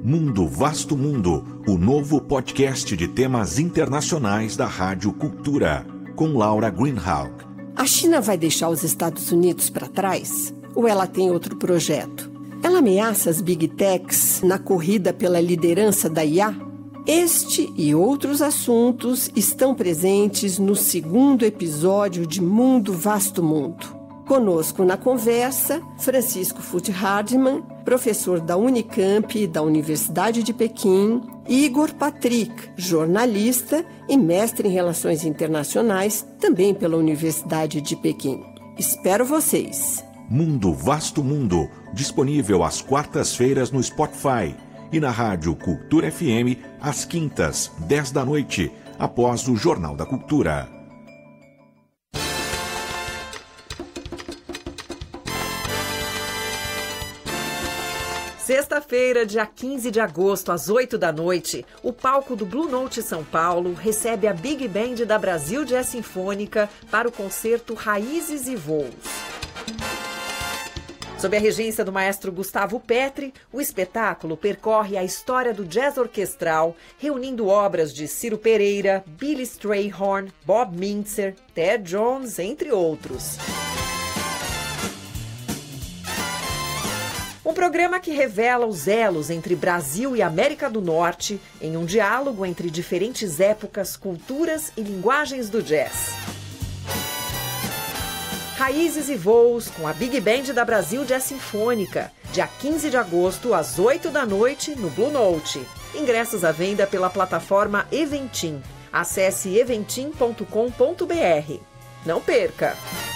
Mundo Vasto Mundo, o novo podcast de temas internacionais da Rádio Cultura, com Laura Greenhalgh. A China vai deixar os Estados Unidos para trás? Ou ela tem outro projeto? Ela ameaça as Big Techs na corrida pela liderança da IA? Este e outros assuntos estão presentes no segundo episódio de Mundo Vasto Mundo. Conosco na conversa, Francisco Furt-Hardman, professor da Unicamp e da Universidade de Pequim, e Igor Patrick, jornalista e mestre em Relações Internacionais, também pela Universidade de Pequim. Espero vocês! Mundo Vasto Mundo, disponível às quartas-feiras no Spotify e na Rádio Cultura FM, às quintas, 10 da noite, após o Jornal da Cultura. Sexta-feira, dia 15 de agosto, às 8 da noite, o palco do Blue Note São Paulo recebe a Big Band da Brasil Jazz Sinfônica para o concerto Raízes e Voos. Sob a regência do maestro Gustavo Petri, o espetáculo percorre a história do jazz orquestral, reunindo obras de Ciro Pereira, Billy Strayhorn, Bob Mintzer, Ted Jones, entre outros. Um programa que revela os elos entre Brasil e América do Norte em um diálogo entre diferentes épocas, culturas e linguagens do jazz. Raízes e Voos com a Big Band da Brasil Jazz Sinfônica, dia 15 de agosto, às 8 da noite, no Blue Note. Ingressos à venda pela plataforma Eventim. Acesse eventim.com.br. Não perca!